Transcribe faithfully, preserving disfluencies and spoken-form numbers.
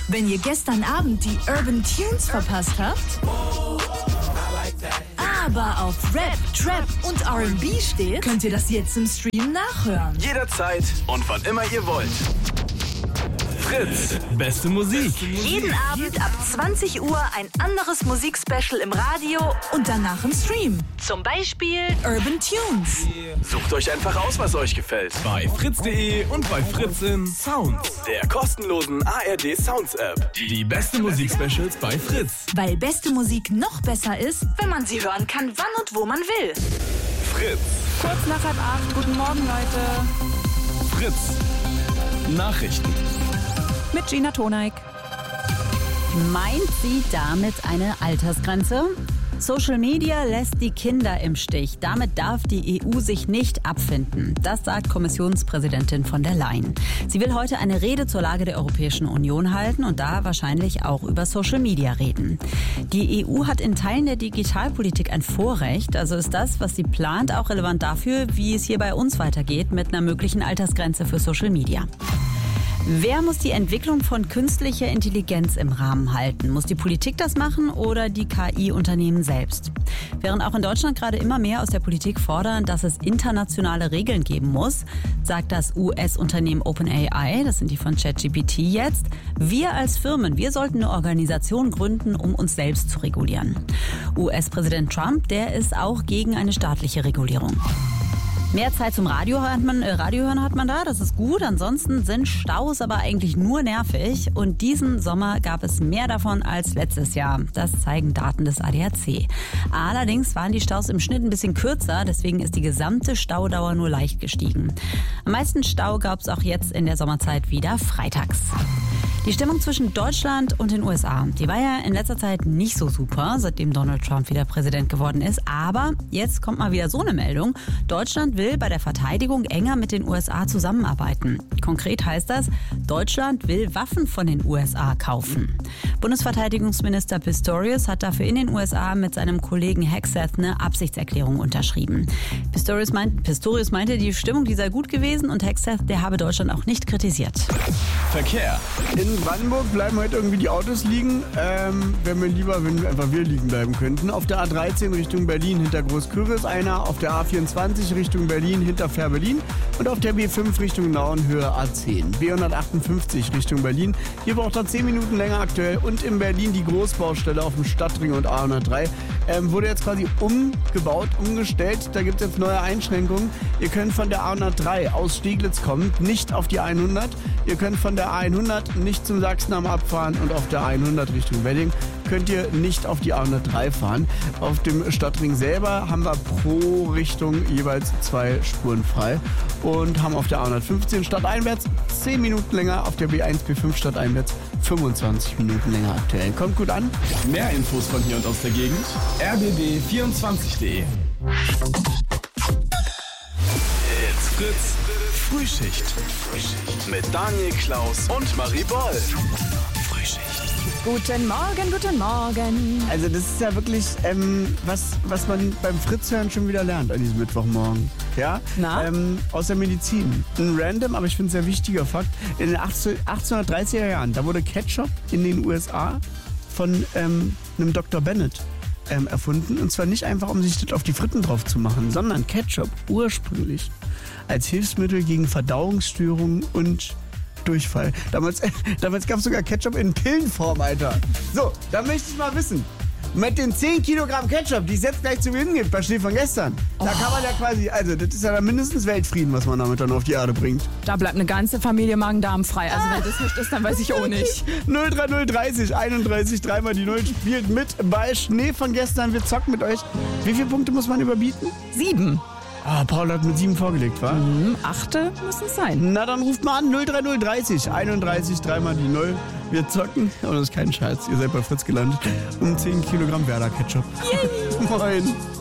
Wenn ihr gestern Abend die Urban Tunes verpasst habt, aber auf Rap, Trap und R and B steht, könnt ihr das jetzt im Stream nachhören. Jederzeit und wann immer ihr wollt. Fritz, beste Musik. Jeden Abend ab zwanzig Uhr ein anderes Musikspecial im Radio und danach im Stream. Zum Beispiel Urban Tunes. Sucht euch einfach aus, was euch gefällt. Bei fritz punkt de und bei Fritz in Sounds, der kostenlosen A R D Sounds App. Die beste Musikspecials bei Fritz. Weil beste Musik noch besser ist, wenn man sie hören kann, wann und wo man will. Fritz. Kurz nach halb acht. Guten Morgen, Leute. Fritz. Nachrichten. Mit Gina Toneik. Meint sie damit eine Altersgrenze? Social Media lässt die Kinder im Stich. Damit darf die E U sich nicht abfinden. Das sagt Kommissionspräsidentin von der Leyen. Sie will heute eine Rede zur Lage der Europäischen Union halten und da wahrscheinlich auch über Social Media reden. Die E U hat in Teilen der Digitalpolitik ein Vorrecht. Also ist das, was sie plant, auch relevant dafür, wie es hier bei uns weitergeht mit einer möglichen Altersgrenze für Social Media. Wer muss die Entwicklung von künstlicher Intelligenz im Rahmen halten? Muss die Politik das machen oder die K I-Unternehmen selbst? Während auch in Deutschland gerade immer mehr aus der Politik fordern, dass es internationale Regeln geben muss, sagt das U S-Unternehmen OpenAI, das sind die von ChatGPT jetzt, wir als Firmen, wir sollten eine Organisation gründen, um uns selbst zu regulieren. U S-Präsident Trump, der ist auch gegen eine staatliche Regulierung. Mehr Zeit zum Radio hat man, äh, Radiohören hat man da, das ist gut. Ansonsten sind Staus aber eigentlich nur nervig. Und diesen Sommer gab es mehr davon als letztes Jahr. Das zeigen Daten des A D A C. Allerdings waren die Staus im Schnitt ein bisschen kürzer, deswegen ist die gesamte Staudauer nur leicht gestiegen. Am meisten Stau gab es auch jetzt in der Sommerzeit wieder freitags. Die Stimmung zwischen Deutschland und den U S A, die war ja in letzter Zeit nicht so super, seitdem Donald Trump wieder Präsident geworden ist. Aber jetzt kommt mal wieder so eine Meldung. Deutschland will bei der Verteidigung enger mit den U S A zusammenarbeiten. Konkret heißt das, Deutschland will Waffen von den U S A kaufen. Bundesverteidigungsminister Pistorius hat dafür in den U S A mit seinem Kollegen Hegseth eine Absichtserklärung unterschrieben. Pistorius, meint, Pistorius meinte, die Stimmung, die sei gut gewesen und Hegseth, der habe Deutschland auch nicht kritisiert. Verkehr. In Brandenburg bleiben heute irgendwie die Autos liegen. Ähm, wäre mir lieber, wenn einfach wir liegen bleiben könnten. Auf der A dreizehn Richtung Berlin hinter Großkürbis einer, auf der A vierundzwanzig Richtung Berlin hinter Fährberlin und auf der B fünf Richtung Nauen Höhe A zehn. B hundertachtundfünfzig Richtung Berlin. Hier braucht er zehn Minuten länger aktuell. Und in Berlin die Großbaustelle auf dem Stadtring und A hundertdrei ähm, wurde jetzt quasi umgebaut, umgestellt. Da gibt es jetzt neue Einschränkungen. Ihr könnt von der A hundertdrei aus Steglitz kommen, nicht auf die hundert. Ihr könnt von der A hundert nicht zum Sachsendamm abfahren und auf der hundert Richtung Wedding könnt ihr nicht auf die A hundertdrei fahren. Auf dem Stadtring selber haben wir pro Richtung jeweils zwei Spuren frei und haben auf der A hundertfünfzehn stadteinwärts zehn Minuten länger, auf der B eins, B fünf stadteinwärts fünfundzwanzig Minuten länger aktuell. Kommt gut an. Mehr Infos von hier und aus der Gegend. r b b vierundzwanzig punkt de. It's Fritz. Frühschicht. Mit Daniel Klaus und Marie Boll. Frühschicht. Guten Morgen, guten Morgen. Also das ist ja wirklich, ähm, was, was man beim Fritz-Hören schon wieder lernt an diesem Mittwochmorgen. Ja? Na? Ähm, aus der Medizin. Ein random, aber ich finde es ein sehr wichtiger Fakt. In den achtzehnhundertdreißiger Jahren, da wurde Ketchup in den U S A von ähm, einem Doktor Bennett ähm, erfunden. Und zwar nicht einfach, um sich das auf die Fritten drauf zu machen, sondern Ketchup ursprünglich als Hilfsmittel gegen Verdauungsstörungen und Durchfall. Damals, äh, damals gab es sogar Ketchup in Pillenform, Alter. So, da möchte ich mal wissen, mit den zehn Kilogramm Ketchup, die es jetzt gleich zu Beginn gibt, bei Schnee von gestern, oh. Da kann man ja quasi, also das ist ja dann mindestens Weltfrieden, was man damit dann auf die Erde bringt. Da bleibt eine ganze Familie Magen-Darm frei. Also wenn das nicht ist, dann weiß ich auch nicht. null drei null dreißig einunddreißig, dreimal die null spielt mit bei Schnee von gestern. Wir zocken mit euch. Wie viele Punkte muss man überbieten? Sieben. Ah, Paul hat mit sieben vorgelegt, wa? Mhm, achte müssen es sein. Na, dann ruft mal an, null drei null dreißig einunddreißig, dreimal die null. Wir zocken, aber das ist kein Scherz, ihr seid bei Fritz gelandet, um zehn Kilogramm Werder Ketchup. Yay. Moin.